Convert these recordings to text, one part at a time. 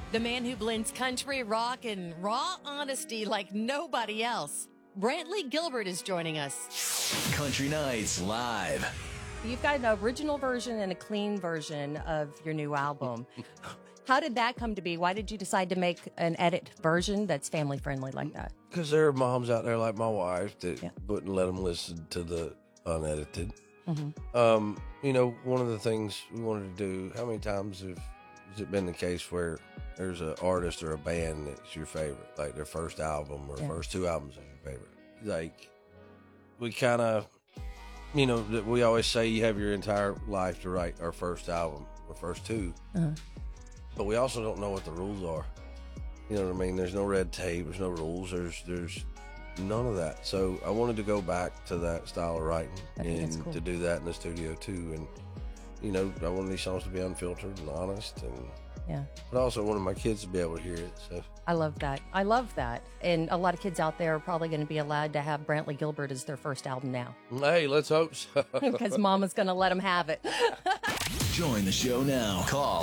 The man who blends country, rock, and raw honesty like nobody else. Brantley Gilbert is joining us. Country Nights Live. You've got an original version and a clean version of your new album. How did that come to be? Why did you decide to make an edit version that's family friendly like that? Because there are moms out there like my wife that wouldn't let them listen to the unedited. You know, one of the things we wanted to do, how many times has it been the case where there's an artist or a band that's your favorite, like their first album or first two albums are your favorite? Like, we kind of, you know, we always say you have your entire life to write our first album or first two, but we also don't know what the rules are. You know what I mean? There's no red tape, there's no rules, there's none of that. So I wanted to go back to that style of writing and cool to do that in the studio too. And, you know, I wanted these songs to be unfiltered and honest, and but also wanted my kids to be able to hear it. So I love that. I love that. And a lot of kids out there are probably going to be allowed to have Brantley Gilbert as their first album now. Hey, let's hope so. Because Mama's going to let them have it. Join the show now. Call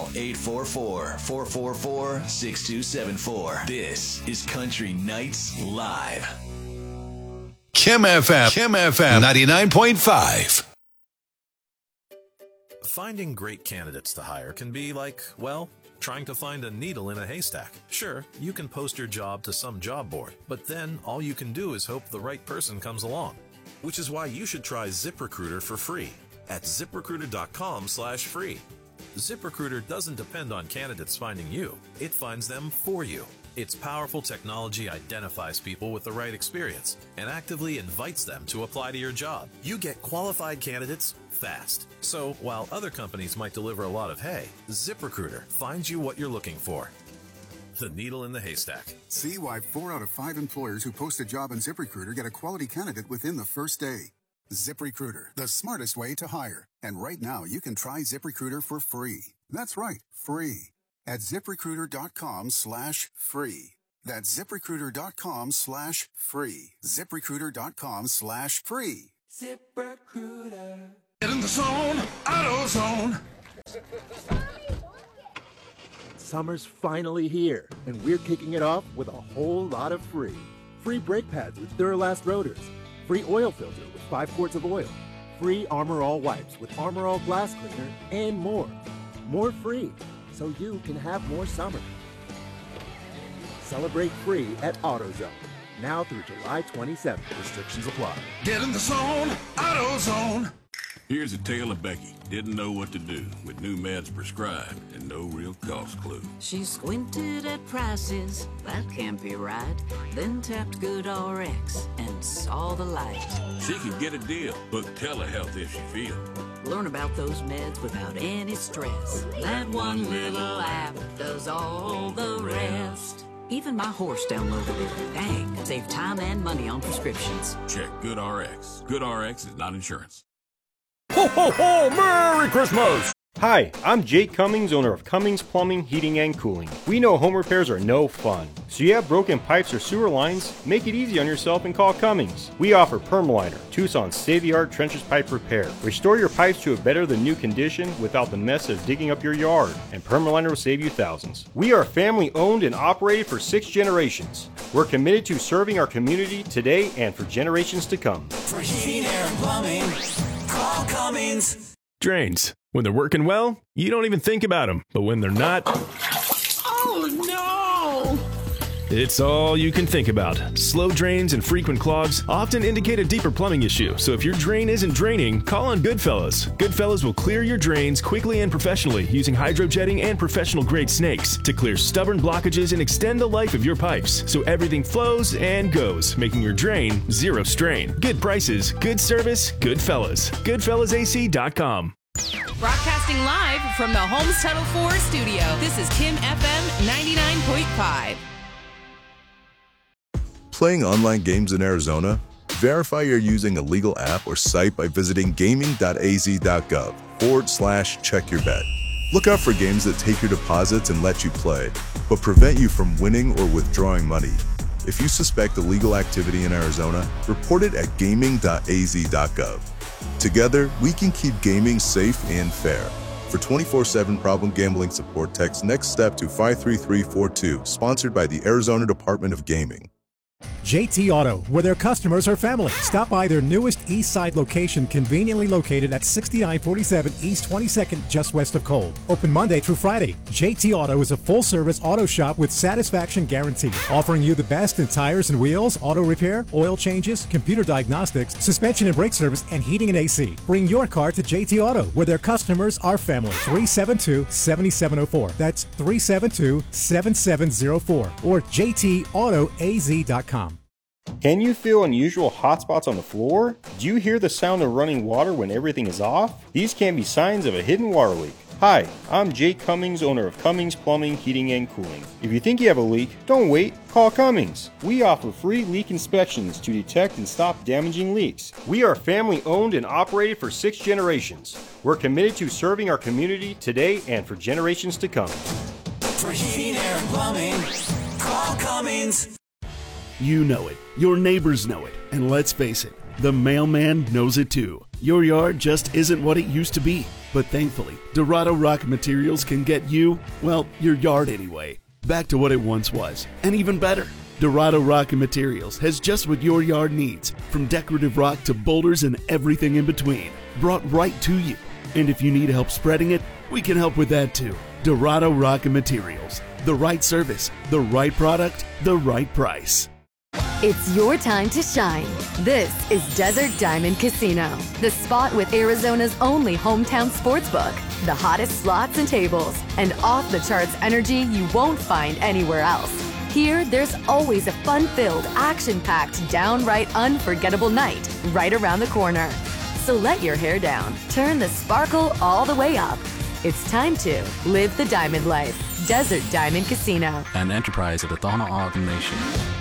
844-444-6274. This is Country Nights Live. Kim FM 99.5. Finding great candidates to hire can be like, well, trying to find a needle in a haystack. Sure, you can post your job to some job board, but then all you can do is hope the right person comes along. Which is why you should try ZipRecruiter for free at ZipRecruiter.com/free. ZipRecruiter doesn't depend on candidates finding you. It finds them for you. Its powerful technology identifies people with the right experience and actively invites them to apply to your job. You get qualified candidates fast. So while other companies might deliver a lot of hay, ZipRecruiter finds you what you're looking for. The needle in the haystack. See why 4 out of 5 employers who post a job on ZipRecruiter get a quality candidate within the first day. ZipRecruiter, the smartest way to hire. And right now, you can try ZipRecruiter for free. That's right, free. At ZipRecruiter.com/free. That's ZipRecruiter.com/free. ZipRecruiter.com/free. ZipRecruiter. Get in the zone, AutoZone. Summer's finally here, and we're kicking it off with a whole lot of free. Free brake pads with Duralast rotors. Free oil filter with 5 quarts of oil. Free Armor All wipes with Armor All glass cleaner, and more. More free, so you can have more summer. Celebrate free at AutoZone. Now through July 27th. Restrictions apply. Get in the zone, AutoZone. Here's a tale of Becky. Didn't know what to do with new meds prescribed and no real cost clue. She squinted at prices, that can't be right. Then tapped GoodRx and saw the light. She could get a deal. Book telehealth if she feels. Learn about those meds without any stress. That one little app does all the rest. Even my horse downloaded it. Dang, save time and money on prescriptions. Check GoodRx. GoodRx is not insurance. Ho, ho, ho! Merry Christmas! Hi, I'm Jake Cummings, owner of Cummings Plumbing, Heating, and Cooling. We know home repairs are no fun. So you have broken pipes or sewer lines? Make it easy on yourself and call Cummings. We offer Permaliner, Tucson's state-of-the-art trenches pipe repair. Restore your pipes to a better than new condition without the mess of digging up your yard, and Permaliner will save you thousands. We are family owned and operated for 6 generations. We're committed to serving our community today and for generations to come. For heating, air, and plumbing, call Cummings. Drains. When they're working well, you don't even think about them. But when they're not, Oh no! it's all you can think about. Slow drains and frequent clogs often indicate a deeper plumbing issue. So if your drain isn't draining, call on Goodfellas. Goodfellas will clear your drains quickly and professionally using hydrojetting and professional-grade snakes to clear stubborn blockages and extend the life of your pipes so everything flows and goes, making your drain zero strain. Good prices, good service, Goodfellas. GoodfellasAC.com. Broadcasting live from the Holmes Tuttle 4 studio, this is Kim FM 99.5. Playing online games in Arizona? Verify you're using a legal app or site by visiting gaming.az.gov/check-your-bet. Look out for games that take your deposits and let you play, but prevent you from winning or withdrawing money. If you suspect illegal activity in Arizona, report it at gaming.az.gov. Together, we can keep gaming safe and fair. For 24/7 problem gambling support, text Next Step to 53342, sponsored by the Arizona Department of Gaming. JT Auto, where their customers are family. Stop by their newest East Side location, conveniently located at 6947 East 22nd, just west of Cole. Open Monday through Friday. JT Auto is a full-service auto shop with satisfaction guarantee, offering you the best in tires and wheels, auto repair, oil changes, computer diagnostics, suspension and brake service, and heating and AC. Bring your car to JT Auto, where their customers are family. 372-7704. That's 372-7704 or jtautoaz.com. Can you feel unusual hot spots on the floor? Do you hear the sound of running water when everything is off? These can be signs of a hidden water leak. Hi, I'm Jake Cummings, owner of Cummings Plumbing, Heating, and Cooling. If you think you have a leak, don't wait, call Cummings. We offer free leak inspections to detect and stop damaging leaks. We are family owned and operated for 6 generations. We're committed to serving our community today and for generations to come. For heating, air, and plumbing, call Cummings. You know it, your neighbors know it, and let's face it, the mailman knows it too. Your yard just isn't what it used to be, but thankfully, Dorado Rock Materials can get you, well, your yard anyway, back to what it once was, and even better. Dorado Rock Materials has just what your yard needs, from decorative rock to boulders and everything in between, brought right to you. And if you need help spreading it, we can help with that too. Dorado Rock Materials, the right service, the right product, the right price. It's your time to shine. This is Desert Diamond Casino, the spot with Arizona's only hometown sportsbook, the hottest slots and tables, and off-the-charts energy you won't find anywhere else. Here, there's always a fun-filled, action-packed, downright unforgettable night right around the corner. So let your hair down, turn the sparkle all the way up. It's time to live the diamond life. Desert Diamond Casino. An enterprise of the Thana Ogden Nation.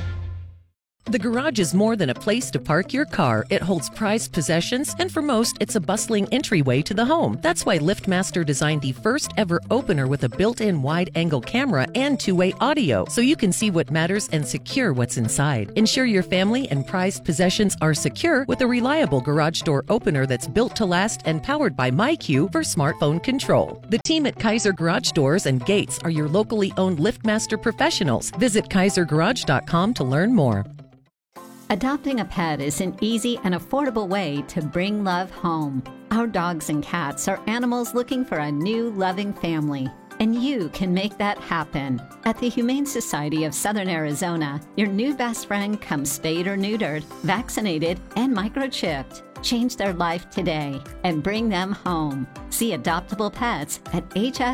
The garage is more than a place to park your car. It holds prized possessions, and for most, it's a bustling entryway to the home. That's why LiftMaster designed the first ever opener with a built-in wide-angle camera and two-way audio, so you can see what matters and secure what's inside. Ensure your family and prized possessions are secure with a reliable garage door opener that's built to last and powered by MyQ for smartphone control. The team at Kaiser Garage Doors and Gates are your locally owned LiftMaster professionals. Visit kaisergarage.com to learn more. Adopting a pet is an easy and affordable way to bring love home. Our dogs and cats are animals looking for a new, loving family, and you can make that happen. At the Humane Society of Southern Arizona, your new best friend comes spayed or neutered, vaccinated, and microchipped. Change their life today and bring them home. See adoptable pets at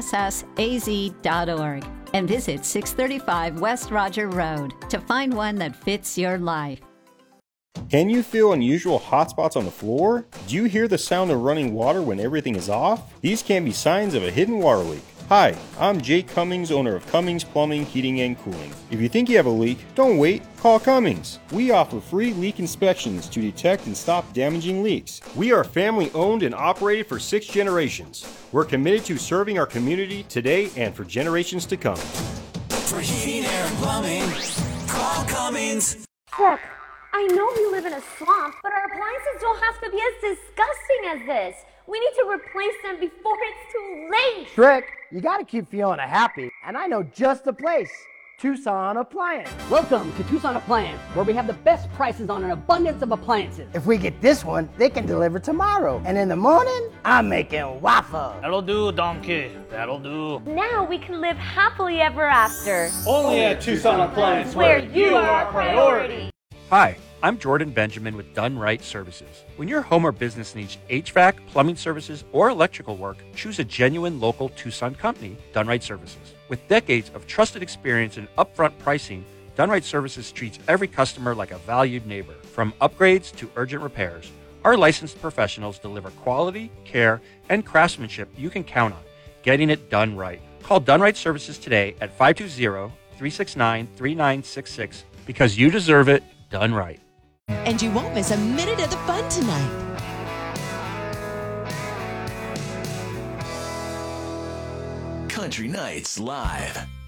hssaz.org and visit 635 West Roger Road to find one that fits your life. Can you feel unusual hot spots on the floor? Do you hear the sound of running water when everything is off? These can be signs of a hidden water leak. Hi, I'm Jake Cummings, owner of Cummings Plumbing, Heating, and Cooling. If you think you have a leak, don't wait, call Cummings. We offer free leak inspections to detect and stop damaging leaks. We are family owned and operated for 6 generations. We're committed to serving our community today and for generations to come. For heating, air, and plumbing, call Cummings. Look, I know we live in a swamp, but our appliances don't have to be as disgusting as this. We need to replace them before it's too late. Trick, you gotta keep Fiona happy, and I know just the place. Tucson Appliance. Welcome to Tucson Appliance, where we have the best prices on an abundance of appliances. If we get this one, they can deliver tomorrow. And in the morning, I'm making waffles. That'll do, donkey. That'll do. Now we can live happily ever after. Only at Tucson Appliance, where you are our priority. Hi, I'm Jordan Benjamin with Done Right Services. When your home or business needs HVAC, plumbing services, or electrical work, choose a genuine local Tucson company, Done Right Services. With decades of trusted experience and upfront pricing, Done Right Services treats every customer like a valued neighbor. From upgrades to urgent repairs, our licensed professionals deliver quality, care, and craftsmanship you can count on, getting it done right. Call Done Right Services today at 520-369-3966 because you deserve it done right. And you won't miss a minute of the fun tonight. Country Nights Live.